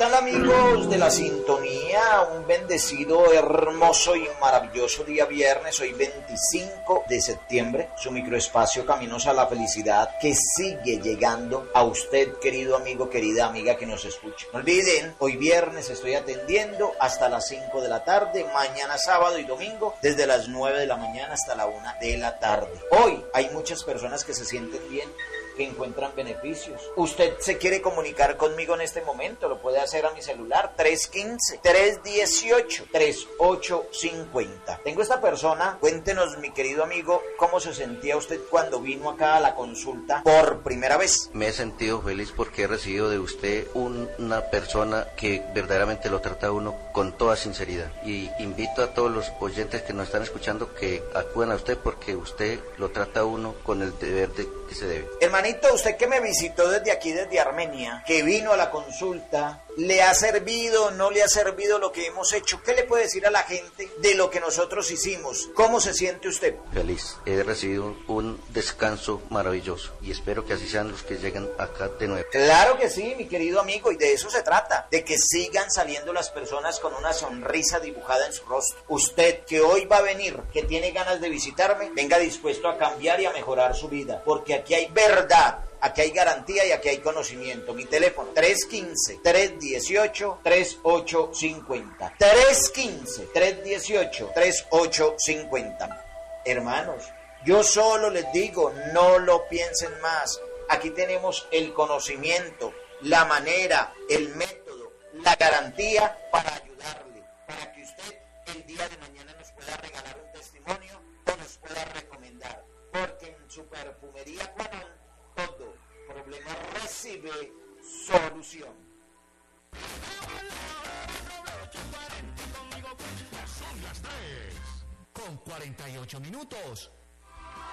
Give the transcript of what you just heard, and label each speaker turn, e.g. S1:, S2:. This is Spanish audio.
S1: tal, amigos de la sintonía? Un bendecido, hermoso y maravilloso día viernes, hoy 25 de septiembre, su microespacio Caminos a la Felicidad, que sigue llegando a usted, querido amigo, querida amiga que nos escucha. No olviden, hoy viernes estoy atendiendo hasta las 5 de la tarde, mañana sábado y domingo, desde las 9 de la mañana hasta la 1 de la tarde. Hoy hay muchas personas que se sienten bien, que encuentran beneficios. Usted se quiere comunicar conmigo en este momento, lo puede hacer a mi celular, 315-318-3850. Tengo esta persona, cuéntenos, mi querido amigo, cómo se sentía usted cuando vino acá a la consulta por primera vez.
S2: Me he sentido feliz porque he recibido de usted una persona que verdaderamente lo trata a uno con toda sinceridad, y invito a todos los oyentes que nos están escuchando que acudan a usted porque usted lo trata a uno con el deber que se debe.
S1: Hermanito, usted que me visitó desde aquí, desde Armenia, que vino a la consulta, ¿le ha servido, no le ha servido lo que hemos hecho? ¿Qué le puede decir a la gente de lo que nosotros hicimos? ¿Cómo se siente usted?
S2: Feliz. He recibido un descanso maravilloso y espero que así sean los que lleguen acá de nuevo.
S1: Claro que sí, mi querido amigo, y de eso se trata, de que sigan saliendo las personas con una sonrisa dibujada en su rostro. Usted que hoy va a venir, que tiene ganas de visitarme, venga dispuesto a cambiar y a mejorar su vida, porque aquí hay verdad, aquí hay garantía y aquí hay conocimiento. Mi teléfono, 315-318-3850. 315-318-3850. Hermanos, yo solo les digo, no lo piensen más. Aquí tenemos el conocimiento, la manera, el método, la garantía para ayudarle, para que usted el día de mañana nos pueda regalar un testimonio o nos pueda recomendar. Porque en su perfumería Juanón, todo problema recibe solución.
S3: Son las 3:48.